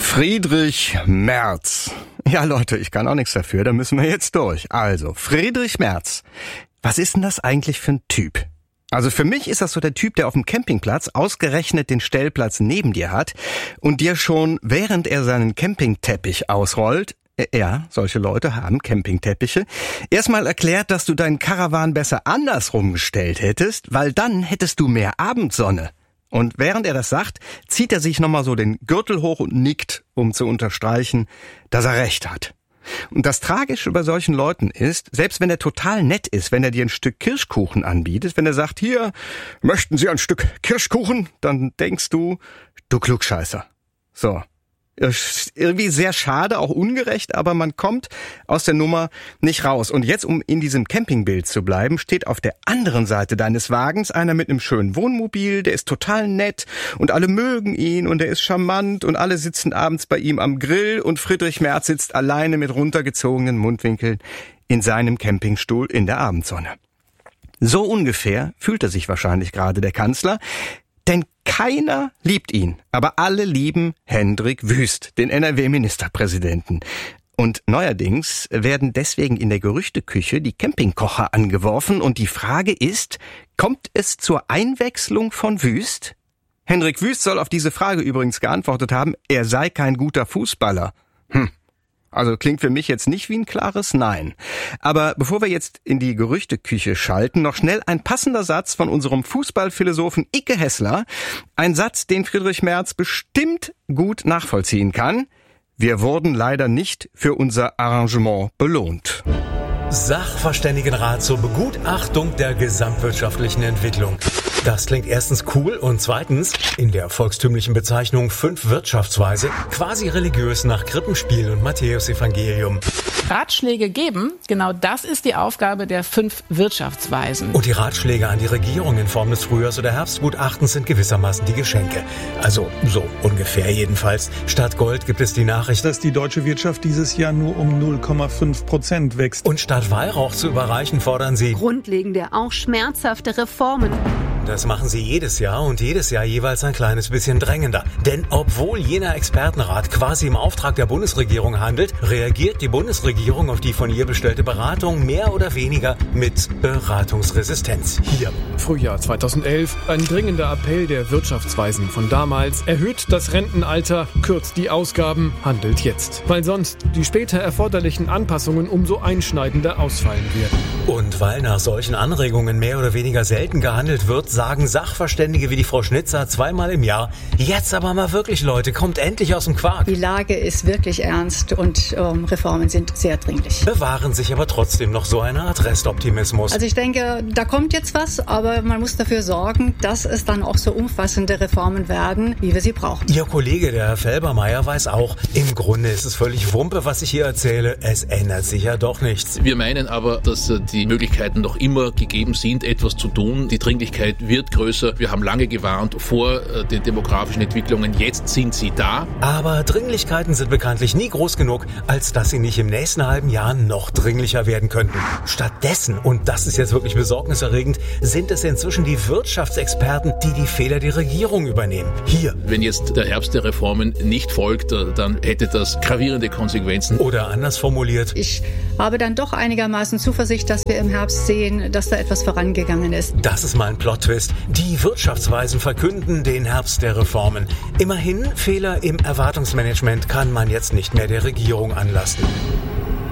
Friedrich Merz. Ja, Leute, ich kann auch nichts dafür, da müssen wir jetzt durch. Also, Friedrich Merz. Was ist denn das eigentlich für ein Typ? Also für mich ist das so der Typ, der auf dem Campingplatz ausgerechnet den Stellplatz neben dir hat und dir schon, während er seinen Campingteppich ausrollt, ja, solche Leute haben Campingteppiche, erstmal erklärt, dass du deinen Karawan besser andersrum gestellt hättest, weil dann hättest du mehr Abendsonne. Und während er das sagt, zieht er sich nochmal so den Gürtel hoch und nickt, um zu unterstreichen, dass er recht hat. Und das Tragische bei solchen Leuten ist, selbst wenn er total nett ist, wenn er dir ein Stück Kirschkuchen anbietet, wenn er sagt, hier, möchten Sie ein Stück Kirschkuchen? Dann denkst du Klugscheißer. So. Irgendwie sehr schade, auch ungerecht, aber man kommt aus der Nummer nicht raus. Und jetzt, um in diesem Campingbild zu bleiben, steht auf der anderen Seite deines Wagens einer mit einem schönen Wohnmobil, der ist total nett und alle mögen ihn und er ist charmant und alle sitzen abends bei ihm am Grill und Friedrich Merz sitzt alleine mit runtergezogenen Mundwinkeln in seinem Campingstuhl in der Abendsonne. So ungefähr fühlt er sich wahrscheinlich gerade der Kanzler. Denn keiner liebt ihn, aber alle lieben Hendrik Wüst, den NRW-Ministerpräsidenten. Und neuerdings werden deswegen in der Gerüchteküche die Campingkocher angeworfen und die Frage ist, kommt es zur Einwechslung von Wüst? Hendrik Wüst soll auf diese Frage übrigens geantwortet haben, er sei kein guter Fußballer. Also klingt für mich jetzt nicht wie ein klares Nein. Aber bevor wir jetzt in die Gerüchteküche schalten, noch schnell ein passender Satz von unserem Fußballphilosophen Icke Hessler. Ein Satz, den Friedrich Merz bestimmt gut nachvollziehen kann. Wir wurden leider nicht für unser Arrangement belohnt. Sachverständigenrat zur Begutachtung der gesamtwirtschaftlichen Entwicklung. Das klingt erstens cool und zweitens, in der volkstümlichen Bezeichnung 5 Wirtschaftsweise, quasi religiös nach Krippenspiel und Matthäusevangelium. Ratschläge geben, genau das ist die Aufgabe der 5 Wirtschaftsweisen. Und die Ratschläge an die Regierung in Form des Frühjahrs- oder Herbstgutachtens sind gewissermaßen die Geschenke. Also so ungefähr jedenfalls. Statt Gold gibt es die Nachricht, dass die deutsche Wirtschaft dieses Jahr nur um 0,5% wächst. Und statt Weihrauch zu überreichen, fordern sie grundlegende, auch schmerzhafte Reformen. Das machen sie jedes Jahr und jedes Jahr jeweils ein kleines bisschen drängender. Denn obwohl jener Expertenrat quasi im Auftrag der Bundesregierung handelt, reagiert die Bundesregierung auf die von ihr bestellte Beratung mehr oder weniger mit Beratungsresistenz. Hier. Frühjahr 2011, ein dringender Appell der Wirtschaftsweisen von damals. Erhöht das Rentenalter, kürzt die Ausgaben, handelt jetzt. Weil sonst die später erforderlichen Anpassungen umso einschneidender ausfallen werden. Und weil nach solchen Anregungen mehr oder weniger selten gehandelt wird, sagen Sachverständige wie die Frau Schnitzer 2-mal im Jahr, jetzt aber mal wirklich, Leute, kommt endlich aus dem Quark. Die Lage ist wirklich ernst und Reformen sind sehr dringlich. Bewahren sich aber trotzdem noch so eine Art Restoptimismus. Also ich denke, da kommt jetzt was, aber man muss dafür sorgen, dass es dann auch so umfassende Reformen werden, wie wir sie brauchen. Ihr Kollege, der Herr Felbermeier, weiß auch, im Grunde ist es völlig Wumpe, was ich hier erzähle. Es ändert sich ja doch nichts. Wir meinen aber, dass die Möglichkeiten noch immer gegeben sind, etwas zu tun. Die Dringlichkeit wird größer. Wir haben lange gewarnt vor den demografischen Entwicklungen. Jetzt sind sie da. Aber Dringlichkeiten sind bekanntlich nie groß genug, als dass sie nicht im nächsten halben Jahr noch dringlicher werden könnten. Stattdessen, und das ist jetzt wirklich besorgniserregend, sind es inzwischen die Wirtschaftsexperten, die die Fehler der Regierung übernehmen. Hier. Wenn jetzt der Herbst der Reformen nicht folgt, dann hätte das gravierende Konsequenzen. Oder anders formuliert. Ich habe dann doch einigermaßen Zuversicht, dass wir im Herbst sehen, dass da etwas vorangegangen ist. Das ist mal ein Plot-Twist. Die Wirtschaftsweisen verkünden den Herbst der Reformen. Immerhin, Fehler im Erwartungsmanagement kann man jetzt nicht mehr der Regierung anlasten.